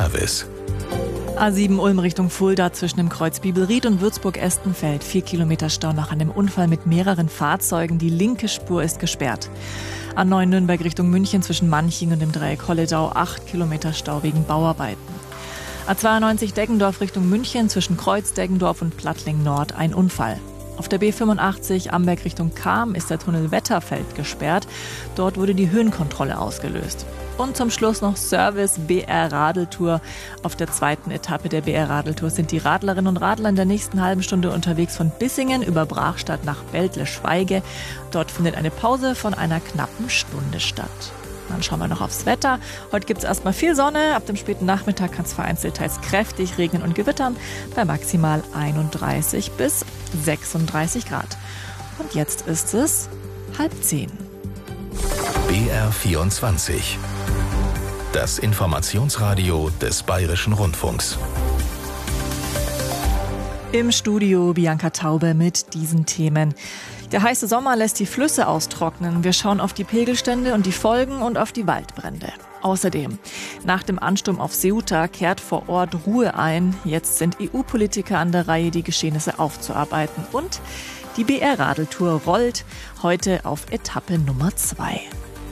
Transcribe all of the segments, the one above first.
Service. A7 Ulm Richtung Fulda zwischen dem Kreuz Bibelried und Würzburg-Estenfeld. 4 Kilometer Stau nach einem Unfall mit mehreren Fahrzeugen. Die linke Spur ist gesperrt. A9 Nürnberg Richtung München zwischen Manching und dem Dreieck Holledau. 8 Kilometer Stau wegen Bauarbeiten. A92 Deggendorf Richtung München zwischen Kreuz Deggendorf und Plattling Nord. Ein Unfall. Auf der B85 Amberg Richtung Cham ist der Tunnel Wetterfeld gesperrt. Dort wurde die Höhenkontrolle ausgelöst. Und zum Schluss noch Service BR Radeltour. Auf der zweiten Etappe der BR Radeltour sind die Radlerinnen und Radler in der nächsten halben Stunde unterwegs von Bissingen über Brachstadt nach Beltle-Schweige. Dort findet eine Pause von einer knappen Stunde statt. Dann schauen wir noch aufs Wetter. Heute gibt es erstmal viel Sonne. Ab dem späten Nachmittag kann es vereinzelt teils kräftig regnen und gewittern bei maximal 31 bis 36 Grad. Und jetzt ist es 9:30. BR24. Das Informationsradio des Bayerischen Rundfunks. Im Studio Bianca Taube mit diesen Themen. Der heiße Sommer lässt die Flüsse austrocknen. Wir schauen auf die Pegelstände und die Folgen und auf die Waldbrände. Außerdem, nach dem Ansturm auf Ceuta kehrt vor Ort Ruhe ein. Jetzt sind EU-Politiker an der Reihe, die Geschehnisse aufzuarbeiten. Und die BR-Radeltour rollt heute auf Etappe Nummer 2.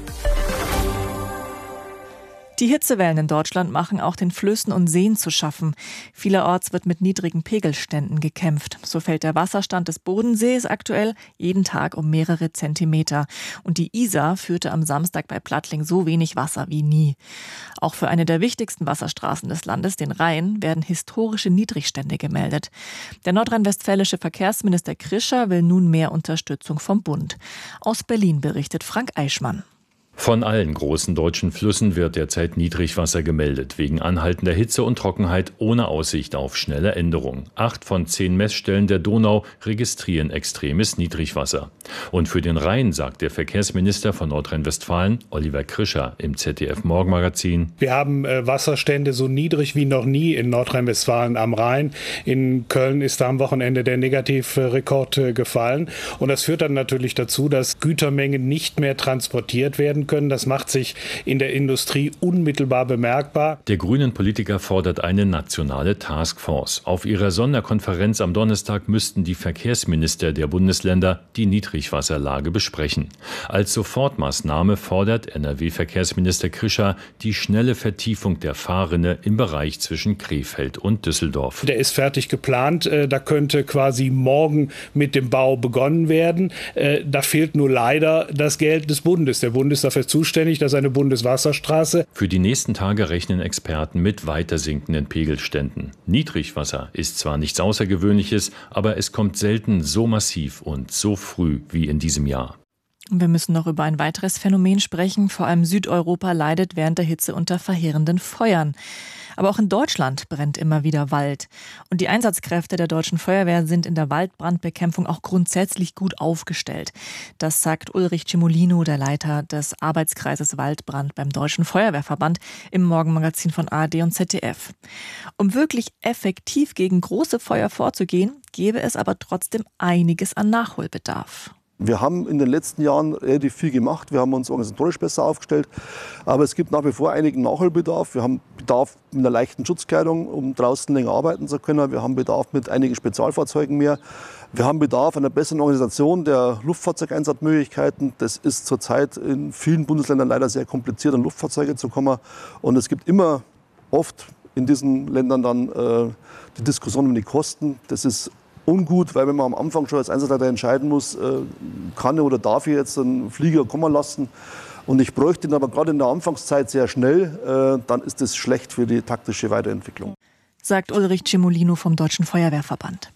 Die Hitzewellen in Deutschland machen auch den Flüssen und Seen zu schaffen. Vielerorts wird mit niedrigen Pegelständen gekämpft. So fällt der Wasserstand des Bodensees aktuell jeden Tag um mehrere Zentimeter. Und die Isar führte am Samstag bei Plattling so wenig Wasser wie nie. Auch für eine der wichtigsten Wasserstraßen des Landes, den Rhein, werden historische Niedrigstände gemeldet. Der nordrhein-westfälische Verkehrsminister Krischer will nun mehr Unterstützung vom Bund. Aus Berlin berichtet Frank Eichmann. Von allen großen deutschen Flüssen wird derzeit Niedrigwasser gemeldet, wegen anhaltender Hitze und Trockenheit ohne Aussicht auf schnelle Änderung. 8 von 10 Messstellen der Donau registrieren extremes Niedrigwasser. Und für den Rhein sagt der Verkehrsminister von Nordrhein-Westfalen, Oliver Krischer, im ZDF-Morgenmagazin: Wir haben Wasserstände so niedrig wie noch nie in Nordrhein-Westfalen am Rhein. In Köln ist da am Wochenende der Negativrekord gefallen. Und das führt dann natürlich dazu, dass Gütermengen nicht mehr transportiert werden können. Das macht sich in der Industrie unmittelbar bemerkbar. Der grünen Politiker fordert eine nationale Taskforce. Auf ihrer Sonderkonferenz am Donnerstag müssten die Verkehrsminister der Bundesländer die Niedrigwasserlage besprechen. Als Sofortmaßnahme fordert NRW-Verkehrsminister Krischer die schnelle Vertiefung der Fahrrinne im Bereich zwischen Krefeld und Düsseldorf. Der ist fertig geplant. Da könnte quasi morgen mit dem Bau begonnen werden. Da fehlt nur leider das Geld des Bundes. Der Bund ist dafür zuständig, dass eine Bundeswasserstraße. Für die nächsten Tage rechnen Experten mit weiter sinkenden Pegelständen. Niedrigwasser ist zwar nichts Außergewöhnliches, aber es kommt selten so massiv und so früh wie in diesem Jahr. Wir müssen noch über ein weiteres Phänomen sprechen. Vor allem Südeuropa leidet während der Hitze unter verheerenden Feuern. Aber auch in Deutschland brennt immer wieder Wald. Und die Einsatzkräfte der deutschen Feuerwehr sind in der Waldbrandbekämpfung auch grundsätzlich gut aufgestellt. Das sagt Ulrich Cimolino, der Leiter des Arbeitskreises Waldbrand beim Deutschen Feuerwehrverband, im Morgenmagazin von ARD und ZDF. Um wirklich effektiv gegen große Feuer vorzugehen, gäbe es aber trotzdem einiges an Nachholbedarf. Wir haben in den letzten Jahren relativ viel gemacht. Wir haben uns organisatorisch besser aufgestellt. Aber es gibt nach wie vor einigen Nachholbedarf. Wir haben Bedarf mit einer leichten Schutzkleidung, um draußen länger arbeiten zu können. Wir haben Bedarf mit einigen Spezialfahrzeugen mehr. Wir haben Bedarf einer besseren Organisation der Luftfahrzeugeinsatzmöglichkeiten. Das ist zurzeit in vielen Bundesländern leider sehr kompliziert, an Luftfahrzeuge zu kommen. Und es gibt immer oft in diesen Ländern dann die Diskussion um die Kosten. Das ist ungut, weil wenn man am Anfang schon als Einsatzleiter entscheiden muss, kann oder darf ich jetzt einen Flieger kommen lassen und ich bräuchte ihn aber gerade in der Anfangszeit sehr schnell, dann ist das schlecht für die taktische Weiterentwicklung. Sagt Ulrich Cimolino vom Deutschen Feuerwehrverband.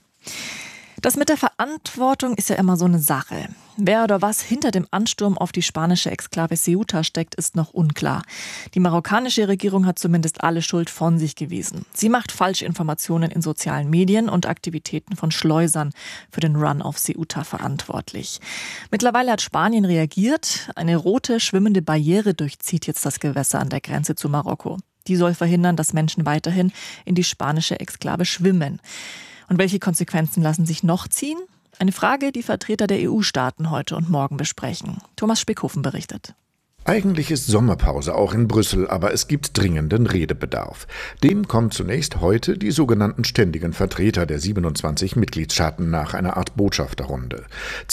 Das mit der Verantwortung ist ja immer so eine Sache. Wer oder was hinter dem Ansturm auf die spanische Exklave Ceuta steckt, ist noch unklar. Die marokkanische Regierung hat zumindest alle Schuld von sich gewiesen. Sie macht falsche Informationen in sozialen Medien und Aktivitäten von Schleusern für den Run auf Ceuta verantwortlich. Mittlerweile hat Spanien reagiert. Eine rote, schwimmende Barriere durchzieht jetzt das Gewässer an der Grenze zu Marokko. Die soll verhindern, dass Menschen weiterhin in die spanische Exklave schwimmen. Und welche Konsequenzen lassen sich noch ziehen? Eine Frage, die Vertreter der EU-Staaten heute und morgen besprechen. Thomas Spickhofen berichtet. Eigentlich ist Sommerpause auch in Brüssel, aber es gibt dringenden Redebedarf. Dem kommen zunächst heute die sogenannten ständigen Vertreter der 27 Mitgliedstaaten nach einer Art Botschafterrunde.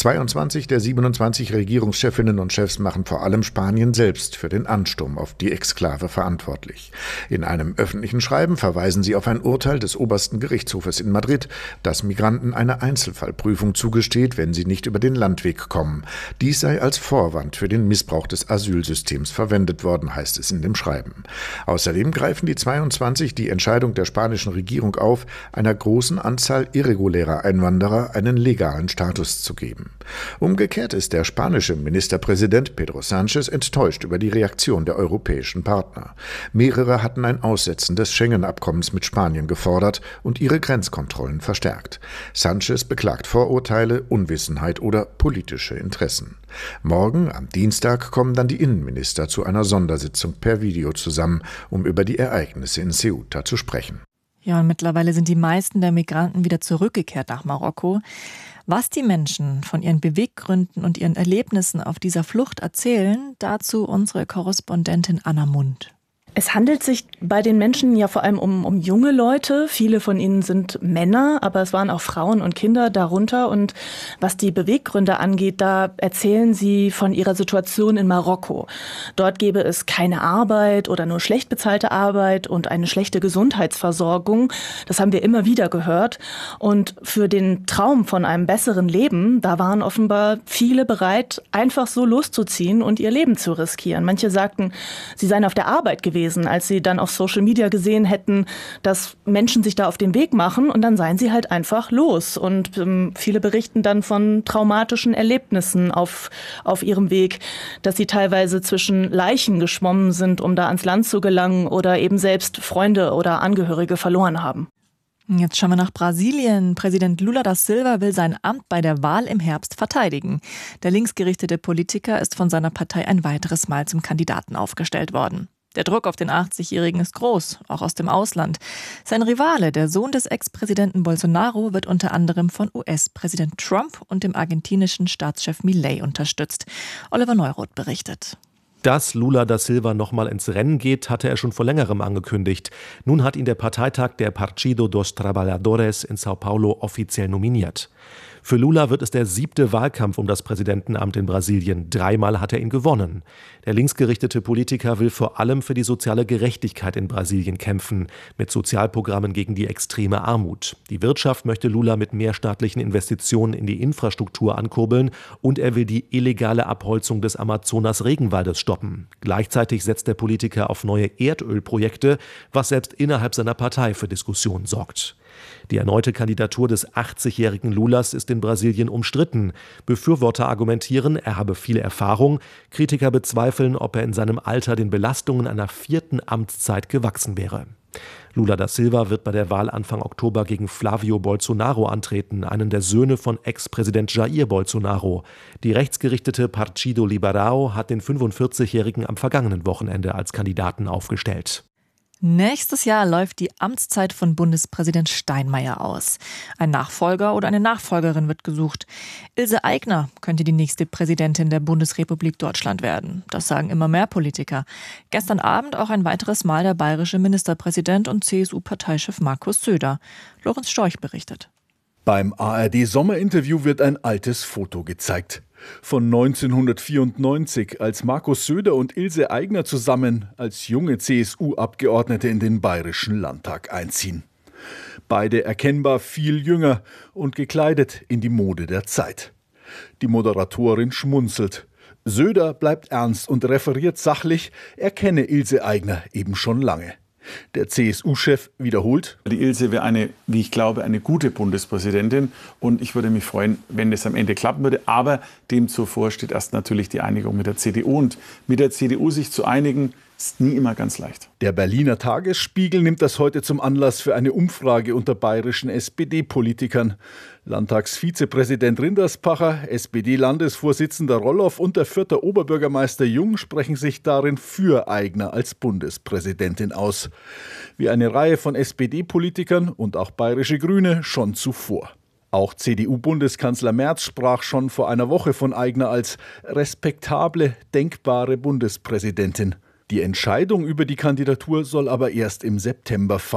22 der 27 Regierungschefinnen und Chefs machen vor allem Spanien selbst für den Ansturm auf die Exklave verantwortlich. In einem öffentlichen Schreiben verweisen sie auf ein Urteil des obersten Gerichtshofes in Madrid, das Migranten eine Einzelfallprüfung zugesteht, wenn sie nicht über den Landweg kommen. Dies sei als Vorwand für den Missbrauch des Asylsystems verwendet worden, heißt es in dem Schreiben. Außerdem greifen die 22 die Entscheidung der spanischen Regierung auf, einer großen Anzahl irregulärer Einwanderer einen legalen Status zu geben. Umgekehrt ist der spanische Ministerpräsident Pedro Sánchez enttäuscht über die Reaktion der europäischen Partner. Mehrere hatten ein Aussetzen des Schengen-Abkommens mit Spanien gefordert und ihre Grenzkontrollen verstärkt. Sánchez beklagt Vorurteile, Unwissenheit oder politische Interessen. Morgen, am Dienstag, kommen dann die Innenminister zu einer Sondersitzung per Video zusammen, um über die Ereignisse in Ceuta zu sprechen. Ja, und mittlerweile sind die meisten der Migranten wieder zurückgekehrt nach Marokko. Was die Menschen von ihren Beweggründen und ihren Erlebnissen auf dieser Flucht erzählen, dazu unsere Korrespondentin Anna Mund. Es handelt sich bei den Menschen ja vor allem um junge Leute. Viele von ihnen sind Männer, aber es waren auch Frauen und Kinder darunter. Und was die Beweggründe angeht, da erzählen sie von ihrer Situation in Marokko. Dort gäbe es keine Arbeit oder nur schlecht bezahlte Arbeit und eine schlechte Gesundheitsversorgung. Das haben wir immer wieder gehört. Und für den Traum von einem besseren Leben, da waren offenbar viele bereit, einfach so loszuziehen und ihr Leben zu riskieren. Manche sagten, sie seien auf der Arbeit gewesen, als sie dann auf Social Media gesehen hätten, dass Menschen sich da auf den Weg machen und dann seien sie halt einfach los. Und viele berichten dann von traumatischen Erlebnissen auf ihrem Weg, dass sie teilweise zwischen Leichen geschwommen sind, um da ans Land zu gelangen oder eben selbst Freunde oder Angehörige verloren haben. Jetzt schauen wir nach Brasilien. Präsident Lula da Silva will sein Amt bei der Wahl im Herbst verteidigen. Der linksgerichtete Politiker ist von seiner Partei ein weiteres Mal zum Kandidaten aufgestellt worden. Der Druck auf den 80-Jährigen ist groß, auch aus dem Ausland. Sein Rivale, der Sohn des Ex-Präsidenten Bolsonaro, wird unter anderem von US-Präsident Trump und dem argentinischen Staatschef Milei unterstützt. Oliver Neuroth berichtet. Dass Lula da Silva nochmal ins Rennen geht, hatte er schon vor längerem angekündigt. Nun hat ihn der Parteitag der Partido dos Trabalhadores in São Paulo offiziell nominiert. Für Lula wird es der 7. Wahlkampf um das Präsidentenamt in Brasilien. 3-mal hat er ihn gewonnen. Der linksgerichtete Politiker will vor allem für die soziale Gerechtigkeit in Brasilien kämpfen, mit Sozialprogrammen gegen die extreme Armut. Die Wirtschaft möchte Lula mit mehr staatlichen Investitionen in die Infrastruktur ankurbeln und er will die illegale Abholzung des Amazonas-Regenwaldes stoppen. Gleichzeitig setzt der Politiker auf neue Erdölprojekte, was selbst innerhalb seiner Partei für Diskussionen sorgt. Die erneute Kandidatur des 80-jährigen Lulas ist in Brasilien umstritten. Befürworter argumentieren, er habe viel Erfahrung. Kritiker bezweifeln, ob er in seinem Alter den Belastungen einer 4. Amtszeit gewachsen wäre. Lula da Silva wird bei der Wahl Anfang Oktober gegen Flávio Bolsonaro antreten, einen der Söhne von Ex-Präsident Jair Bolsonaro. Die rechtsgerichtete Partido Liberal hat den 45-Jährigen am vergangenen Wochenende als Kandidaten aufgestellt. Nächstes Jahr läuft die Amtszeit von Bundespräsident Steinmeier aus. Ein Nachfolger oder eine Nachfolgerin wird gesucht. Ilse Aigner könnte die nächste Präsidentin der Bundesrepublik Deutschland werden. Das sagen immer mehr Politiker. Gestern Abend auch ein weiteres Mal der bayerische Ministerpräsident und CSU-Parteichef Markus Söder. Lorenz Storch berichtet. Beim ARD-Sommerinterview wird ein altes Foto gezeigt. Von 1994, als Markus Söder und Ilse Aigner zusammen als junge CSU-Abgeordnete in den Bayerischen Landtag einziehen. Beide erkennbar viel jünger und gekleidet in die Mode der Zeit. Die Moderatorin schmunzelt. Söder bleibt ernst und referiert sachlich, er kenne Ilse Aigner eben schon lange. Der CSU-Chef wiederholt: Die Ilse wäre wie ich glaube, eine gute Bundespräsidentin und ich würde mich freuen, wenn das am Ende klappen würde. Aber dem zuvor steht erst natürlich die Einigung mit der CDU. Und mit der CDU sich zu einigen, ist nie immer ganz leicht. Der Berliner Tagesspiegel nimmt das heute zum Anlass für eine Umfrage unter bayerischen SPD-Politikern. Landtagsvizepräsident Rinderspacher, SPD-Landesvorsitzender Roloff und der Fürther Oberbürgermeister Jung sprechen sich darin für Aigner als Bundespräsidentin aus. Wie eine Reihe von SPD-Politikern und auch bayerische Grüne schon zuvor. Auch CDU-Bundeskanzler Merz sprach schon vor einer Woche von Aigner als respektable, denkbare Bundespräsidentin. Die Entscheidung über die Kandidatur soll aber erst im September fallen.